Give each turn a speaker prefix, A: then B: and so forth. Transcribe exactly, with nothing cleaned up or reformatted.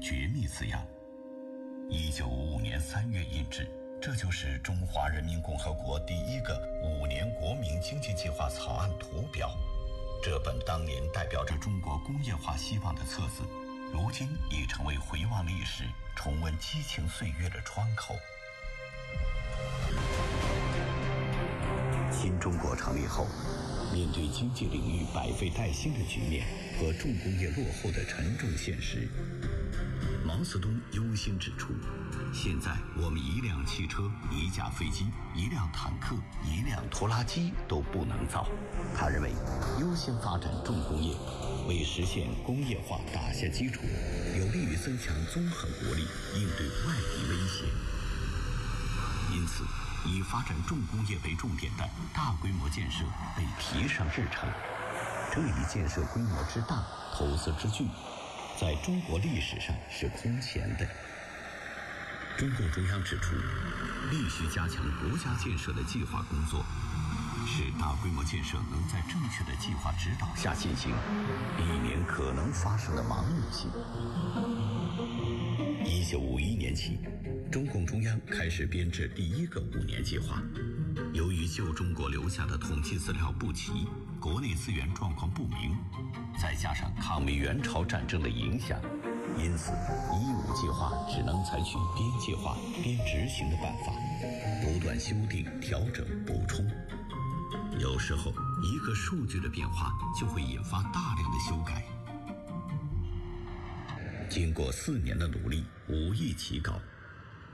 A: 绝密字样。一九五五年三月印制，这就是中华人民共和国第一个五年国民经济计划草案图表。这本当年代表着中国工业化希望的册子，如今已成为回望历史、重温激情岁月的窗口。新中国成立后，面对经济领域百废待兴的局面和重工业落后的沉重现实，毛泽东忧心指出，现在我们一辆汽车、一架飞机、一辆坦克、一辆拖拉机都不能造。他认为，优先发展重工业，为实现工业化打下基础，有利于增强综合国力，应对外敌威胁。因此，以发展重工业为重点的大规模建设被提上日程。这一建设规模之大，投资之巨，在中国历史上是空前的。中共中央指出，必须加强国家建设的计划工作，使大规模建设能在正确的计划指导下进行，避免可能发生的盲目性。一九五一年起，中共中央开始编制第一个五年计划。由于旧中国留下的统计资料不齐，国内资源状况不明，再加上抗美援朝战争的影响，因此一五计划只能采取边计划边执行的办法，不断修订、调整、补充。有时候一个数据的变化就会引发大量的修改。经过四年的努力，五易起稿，